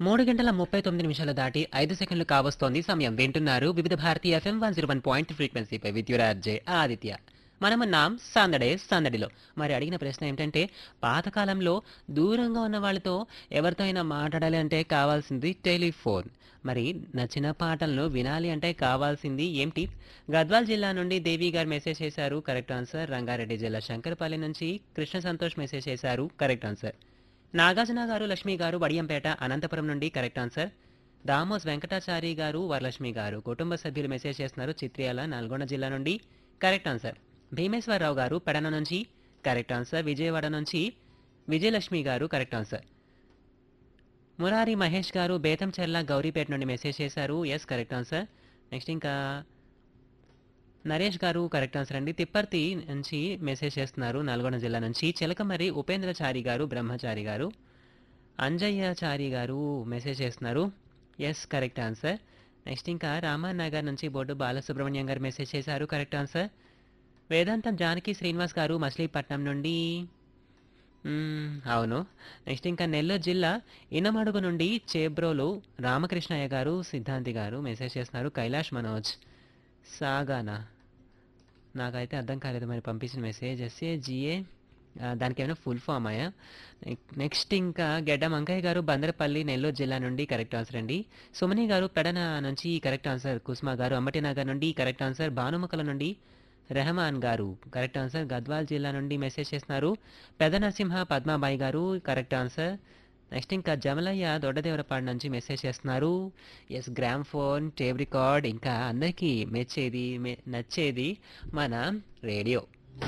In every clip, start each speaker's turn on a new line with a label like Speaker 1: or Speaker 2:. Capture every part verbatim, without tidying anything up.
Speaker 1: మూడు గంటల ముప్పై తొమ్మిది నిమిషాలు దాటి ఐదు సెకండ్లు కావస్తోంది సమయం. వింటున్నారు వివిధ Bharati FM one zero one point ఫ్రీక్వెన్సీపై విద్యురాజే Aditya. మనమున్నాం సందడే సందడిలో. మరి అడిగిన ప్రశ్న ఏంటంటే, పాతకాలంలో దూరంగా ఉన్న వాళ్ళతో ఎవరితో అయినా మాట్లాడాలి అంటే కావాల్సింది టెలిఫోన్. మరి నచ్చిన పాటలను వినాలి అంటే కావాల్సింది ఏంటి? గద్వాల్ జిల్లా నుండి దేవి గారు మెసేజ్ చేశారు, కరెక్ట్ ఆన్సర్. రంగారెడ్డి జిల్లా శంకరపల్లి నుంచి కృష్ణ సంతోష్ మెసేజ్ చేశారు, కరెక్ట్ ఆన్సర్. నాగార్జున గారు లక్ష్మి గారు వడియంపేట అనంతపురం నుండి కరెక్ట్ ఆన్సర్. దామోస్ వెంకటాచారి గారు వరలక్ష్మి గారు కుటుంబ సభ్యులు మెసేజ్ చేస్తున్నారు, చిత్రియాల నల్గొండ జిల్లా నుండి కరెక్ట్ ఆన్సర్. భీమేశ్వరరావు గారు పెడన నుంచి కరెక్ట్ ఆన్సర్. విజయవాడ నుంచి విజయలక్ష్మి గారు కరెక్ట్ ఆన్సర్. మురారి మహేష్ గారు బేతంచెర్ల గౌరీపేట నుండి మెసేజ్ చేశారు, ఎస్ కరెక్ట్ ఆన్సర్. నెక్స్ట్ ఇంకా నరేష్ గారు కరెక్ట్ ఆన్సర్ అండి. తిప్పర్తి నుంచి మెసేజ్ చేస్తున్నారు, నల్గొండ జిల్లా నుంచి. చిలకమర్రి ఉపేంద్రచారి గారు బ్రహ్మచారి గారు. అంజయ్యచారి గారు మెసేజ్ చేస్తున్నారు, ఎస్ కరెక్ట్ ఆన్సర్. నెక్స్ట్ ఇంకా రామానగర్ నుంచి బొడ్డు బాలసుబ్రహ్మణ్యం గారు మెసేజ్ చేశారు, కరెక్ట్ ఆన్సర్. వేదాంతం జానకి శ్రీనివాస్ గారు మచిలీపట్నం నుండి మ్మ్, అవును. నెక్స్ట్ ఇంకా నెల్లూరు జిల్లా ఇనమడుగు నుండి చేబ్రోలు రామకృష్ణయ్య గారు సిద్ధాంతి గారు మెసేజ్ చేస్తున్నారు, కైలాష్ మనోజ్ సాగానా. నాకైతే అర్థం కాలేదు మరి పంపించిన మెసేజ్. ఎస్ఏ జిఏ దానికి ఏమైనా ఫుల్ ఫామ్ అయ్యా. నెక్స్ట్ ఇంకా గెడ్డ మంకయ్య గారు బందరపల్లి నెల్లూరు జిల్లా నుండి కరెక్ట్ ఆన్సర్ అండి. సుమని గారు పెడన నుంచి కరెక్ట్ ఆన్సర్. కుస్మా గారు అంబటి నగర్ నుండి కరెక్ట్ ఆన్సర్. భానుముఖల నుండి రెహమాన్ గారు కరెక్ట్ ఆన్సర్. గద్వాల్ జిల్లా నుండి మెసేజ్ చేస్తున్నారు, పెద నరసింహ పద్మాబాయి గారు కరెక్ట్ ఆన్సర్. నెక్స్ట్ ఇంకా జమలయ్య దొడ్డదేవరపాడు నుంచి మెసేజ్ చేస్తున్నారు, yes gram phone tape record ఇంకా అందరికీ మెచ్చేది మె- నచ్చేది మన రేడియో.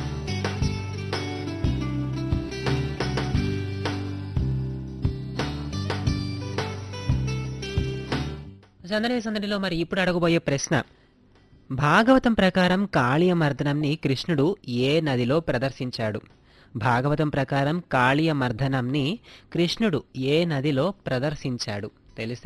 Speaker 1: సందడి సందడిలో మరి ఇప్పుడు అడగబోయే ప్రశ్న, భాగవతం ప్రకారం కాళీయ మర్దనంని కృష్ణుడు ఏ నదిలో ప్రదర్శించాడు? భాగవతం ప్రకారం కాళీయ మర్దనంని కృష్ణుడు ఏ నదిలో ప్రదర్శించాడు తెలిస్తే